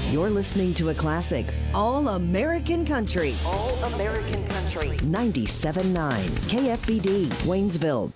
You're listening to a classic, All American Country. All American Country. 97.9 KFBD, Waynesville.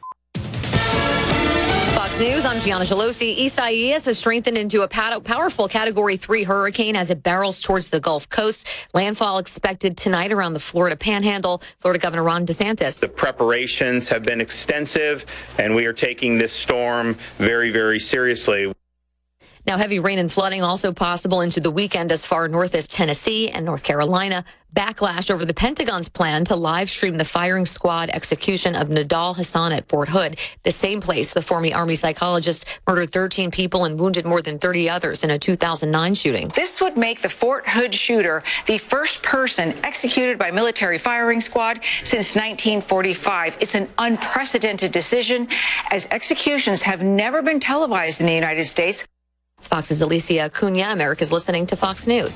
Fox News, I'm Gianna Gelosi. Isaias has strengthened into a powerful Category 3 hurricane as it barrels towards the Gulf Coast. Landfall expected tonight around the Florida Panhandle. Florida Governor Ron DeSantis. The preparations have been extensive, and we are taking this storm very, very seriously. Now, heavy rain and flooding also possible into the weekend as far north as Tennessee and North Carolina. Backlash over the Pentagon's plan to live stream the firing squad execution of Nidal Hasan at Fort Hood, the same place the former Army psychologist murdered 13 people and wounded more than 30 others in a 2009 shooting. This would make the Fort Hood shooter the first person executed by military firing squad since 1945. It's an unprecedented decision, as executions have never been televised in the United States. It's Fox's Alicia Cunha. America's listening to Fox News.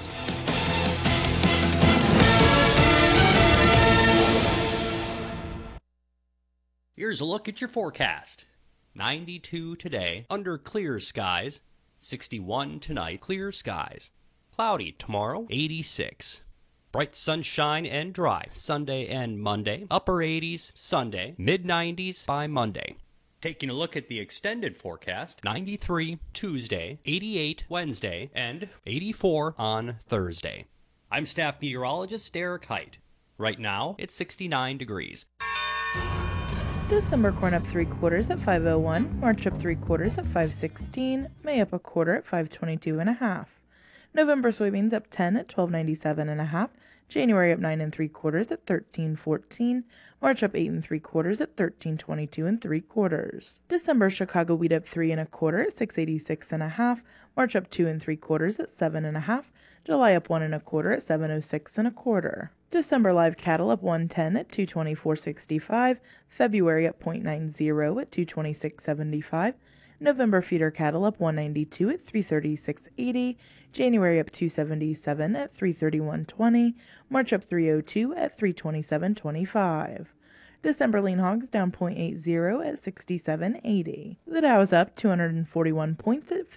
Here's a look at your forecast. 92 today, under clear skies. 61 tonight, clear skies. Cloudy tomorrow, 86. Bright sunshine and dry Sunday and Monday. Upper 80s Sunday, mid-90s by Monday. Taking a look at the extended forecast, 93 Tuesday, 88 Wednesday, and 84 on Thursday. I'm staff meteorologist Derek Height. Right now, it's 69 degrees. December corn up 3/4 at 5.01, March up 3/4 at 5.16, May up 1/4 at 5.22.5. November soybeans up 10 at 12.97.5, January up 9 3/4 at 13.14, March up 8 3/4 at 13.22 3/4. December Chicago wheat up 3 1/4 at 6.86.5, March up 2 3/4 at 7.5, July up 1 1/4 at 7.06 1/4. December live cattle up 110 at 224.65, February up 0.90 at 226.75, November feeder cattle up 192 at 336.80, January up 277 at 331.20, March up 302 at 327.25. December lean hogs down 0.80 at 67.80. The Dow is up 241 points at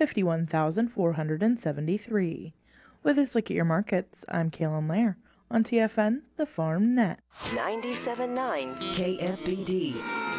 51,473. With this look at your markets, I'm Kaylin Lair on TFN, the Farm Net. 97.9 KFBD.